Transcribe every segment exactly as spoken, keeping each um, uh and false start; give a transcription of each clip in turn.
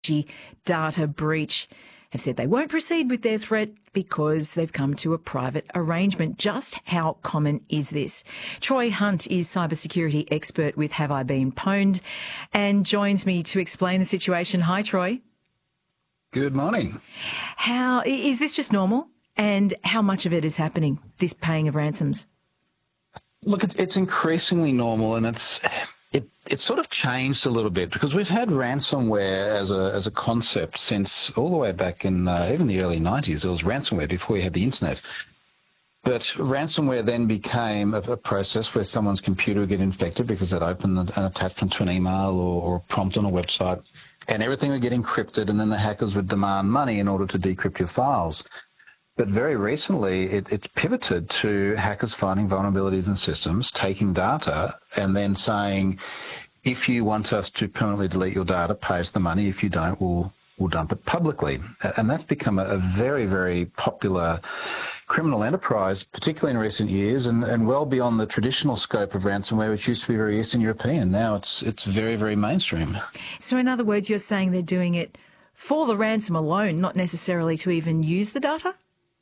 energy data breach, have said they won't proceed with their threat because they've come to a private arrangement. Just how common is this? Troy Hunt is cybersecurity expert with Have I Been Pwned and joins me to explain the situation. Hi, Troy. Good morning. How is this just normal? And how much of it is happening, this paying of ransoms? Look, it's, it's increasingly normal, and it's it it's sort of changed a little bit because we've had ransomware as a as a concept since all the way back in uh, even the early nineties. There was ransomware before we had the internet. But ransomware then became a, a process where someone's computer would get infected because they'd open an, an attachment to an email or, or a prompt on a website, and everything would get encrypted, and then the hackers would demand money in order to decrypt your files. But very recently, it, it's pivoted to hackers finding vulnerabilities in systems, taking data, and then saying, if you want us to permanently delete your data, pay us the money. If you don't, we'll, we'll dump it publicly. And that's become a, a very, very popular criminal enterprise, particularly in recent years, and, and well beyond the traditional scope of ransomware, which used to be very Eastern European. Now it's it's very, very mainstream. So in other words, you're saying they're doing it for the ransom alone, not necessarily to even use the data?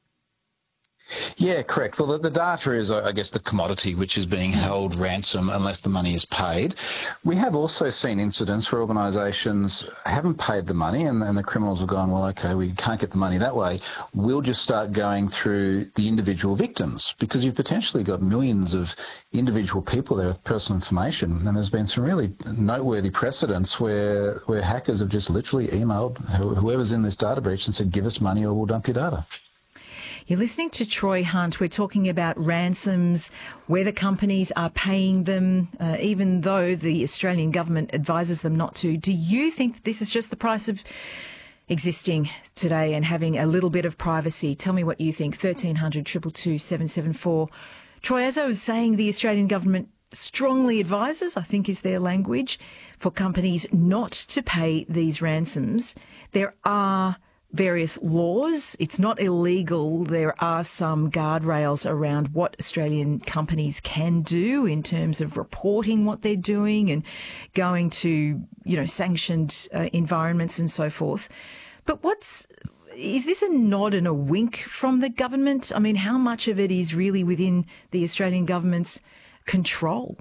Yeah, correct. Well, the, the data is, I guess, the commodity which is being held ransom unless the money is paid. We have also seen incidents where organisations haven't paid the money and, and the criminals have gone, well, OK, we can't get the money that way. We'll just start going through the individual victims because you've potentially got millions of individual people there with personal information. And there's been some really noteworthy precedents where, where hackers have just literally emailed whoever's in this data breach and said, give us money or we'll dump your data. You're listening to Troy Hunt. We're talking about ransoms, whether companies are paying them, uh, even though the Australian government advises them not to. Do you think that this is just the price of existing today and having a little bit of privacy? Tell me what you think. thirteen hundred, two two two, seven seven four. Troy, as I was saying, the Australian government strongly advises, I think is their language, for companies not to pay these ransoms. There are various laws. It's not illegal. There are some guardrails around what Australian companies can do in terms of reporting what they're doing and going to, you know, sanctioned uh, environments and so forth. But what's, is this a nod and a wink from the government? I mean, how much of it is really within the Australian government's control?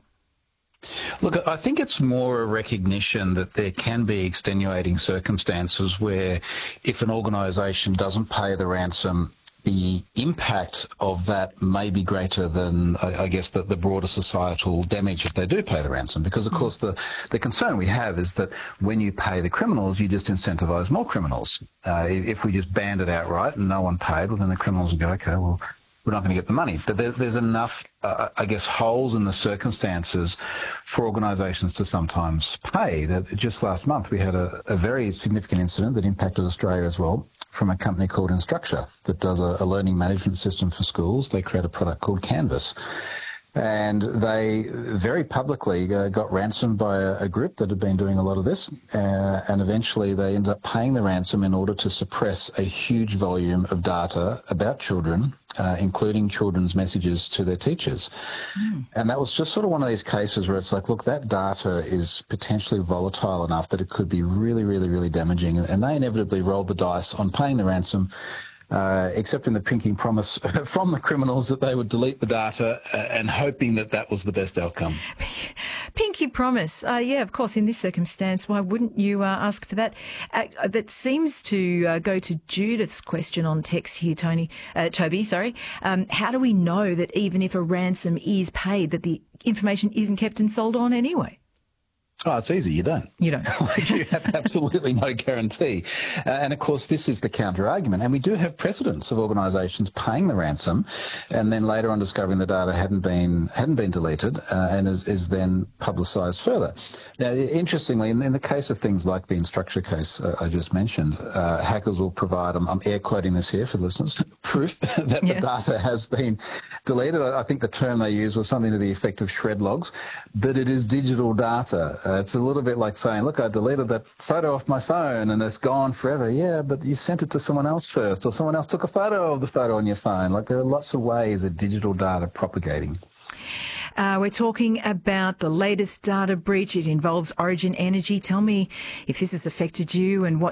Look, I think it's more a recognition that there can be extenuating circumstances where if an organisation doesn't pay the ransom, the impact of that may be greater than, I guess, the, the broader societal damage if they do pay the ransom. Because, of course, the, the concern we have is that when you pay the criminals, you just incentivise more criminals. Uh, if we just banned it outright and no one paid, well, then the criminals would go, OK, well, we're not going to get the money. But there, there's enough, uh, I guess, holes in the circumstances for organisations to sometimes pay. That just last month we had a, a very significant incident that impacted Australia as well from a company called Instructure that does a, a learning management system for schools. They create a product called Canvas. And they very publicly uh, got ransomed by a, a group that had been doing a lot of this. Uh, and eventually they ended up paying the ransom in order to suppress a huge volume of data about children, uh, including children's messages to their teachers. Mm. And that was just sort of one of these cases where it's like, look, that data is potentially volatile enough that it could be really, really, really damaging. And they inevitably rolled the dice on paying the ransom, Uh, accepting the pinky promise from the criminals that they would delete the data uh, and hoping that that was the best outcome. Pinky promise. Uh, yeah, of course, in this circumstance, why wouldn't you uh, ask for that? Uh, that seems to uh, go to Judith's question on text here, Tony, uh, Toby, sorry. Um, how do we know that even if a ransom is paid, that the information isn't kept and sold on anyway? Oh, it's easy. You don't. You don't. You have absolutely no guarantee. Uh, and, of course, this is the counter-argument. And we do have precedents of organisations paying the ransom and then later on discovering the data hadn't been hadn't been deleted uh, and is, is then publicised further. Now, interestingly, in, in the case of things like the Instructure case uh, I just mentioned, uh, hackers will provide, I'm, I'm air quoting this here for the listeners, proof that yes. the data has been deleted. I, I think the term they used was something to the effect of shred logs, but it is digital data. Uh, it's a little bit like saying, look, I deleted that photo off my phone and it's gone forever. Yeah, but you sent it to someone else first, or someone else took a photo of the photo on your phone. Like, there are lots of ways of digital data propagating. Uh, we're talking about the latest data breach. It involves Origin Energy. Tell me if this has affected you and what